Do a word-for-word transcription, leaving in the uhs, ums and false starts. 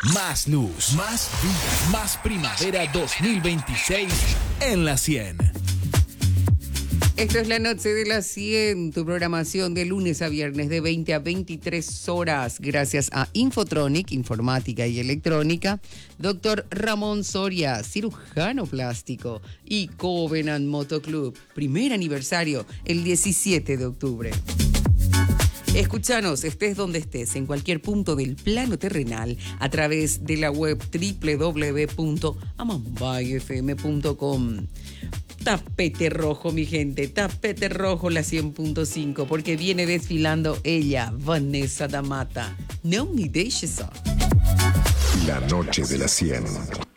Más luz, más vida, más primavera dos mil veintiséis en la cien. Esto es la noche de la cien, tu programación de lunes a viernes de veinte a veintitrés horas, gracias a Infotronic, informática y electrónica, doctor Ramón Soria, cirujano plástico, y Covenant Motoclub, primer aniversario, el diecisiete de octubre. Escúchanos, estés donde estés, en cualquier punto del plano terrenal, a través de la web doble u doble u doble u punto amambay f m punto com. Tapete rojo, mi gente, tapete rojo la cien punto cinco, porque viene desfilando ella, Vanessa da Mata. No me dejes. La noche de la cien.